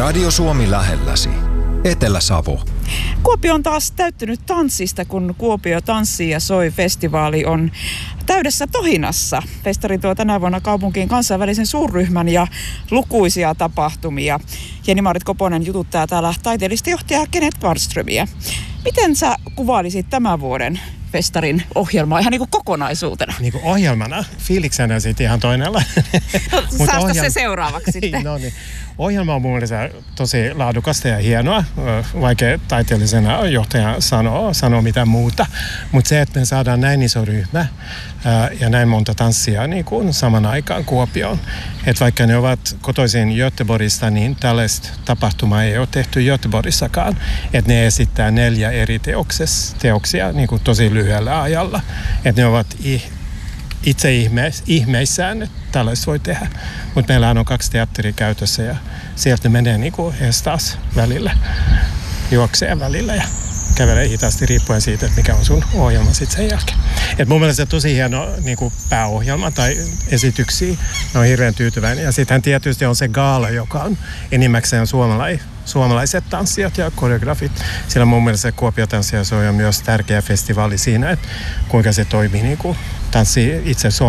Radio Suomi lähelläsi. Etelä-Savo. Kuopio on taas täyttynyt tanssista, kun Kuopio tanssii ja soi -festivaali on täydessä tohinassa. Festari tuo tänä vuonna kaupunkiin kansainvälisen suurryhmän ja lukuisia tapahtumia. Jenni-Maarit Koponen jututtaa täällä taiteellista johtaja Kenneth Barströmiä. Miten sä kuvailisit tämän vuoden festarin ohjelmaa ihan niin kuin kokonaisuutena? Niin kuin ohjelmana? Fiiliksenä sitten ihan toinella. No, säästä se seuraavaksi sitten. No niin. Ohjelma on mun mielestä tosi laadukasta ja hienoa, vaikea taiteellisena johtajan sanoa mitään muuta. Mutta se, että me saadaan näin iso ryhmä ja näin monta tanssia niin kuin saman aikaan Kuopioon. Että vaikka ne ovat kotoisin Göteborgista, niin tällaista tapahtumaa ei ole tehty Göteborgissakaan. Että ne esittää 4 eri teoksia niin kuin tosi lyhyellä ajalla. Että ne ovat itse ihmeissään, että tällaista voi tehdä. Mutta meillähän on 2 teatteria käytössä ja sieltä menee niinku taas välillä, juoksee välillä ja kävelee hitaasti riippuen siitä, että mikä on sun ohjelma sitten sen jälkeen. Et mun mielestä se tosi hieno niinku pääohjelma tai esityksiä. Ne on hirveän tyytyväinen. Ja sittenhän tietysti on se gaala, joka on enimmäkseen suomalaiset tanssijat ja koreografit. Sillä mun mielestä Kuopio Tanssija on myös tärkeä festivaali siinä, että kuinka se toimii niinku tanssi itse